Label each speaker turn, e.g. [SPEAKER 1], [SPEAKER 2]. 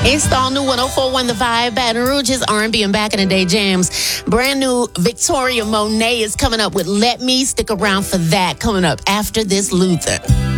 [SPEAKER 1] It's the all new 104.1 The Vibe. Baton Rouge's R&B and back in the day jams. Brand new Victoria Monet is coming up with Let Me. Stick around for that coming up after this Luther.